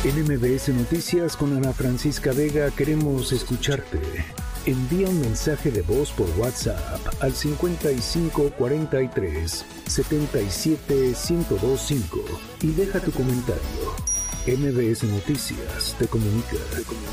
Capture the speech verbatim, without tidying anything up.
En M B S Noticias con Ana Francisca Vega queremos escucharte. Envía un mensaje de voz por WhatsApp al cincuenta y cinco cuarenta y tres setenta y siete ciento veinticinco y deja tu comentario. M B S Noticias te comunica. Te comunica.